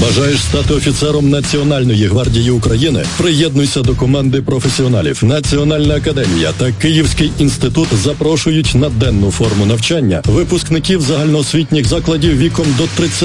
Бажаєш стати офіцером Національної гвардії України? Приєднуйся до команди професіоналів. Національна академія та Київський інститут запрошують на денну форму навчання випускників загальноосвітніх закладів віком до 30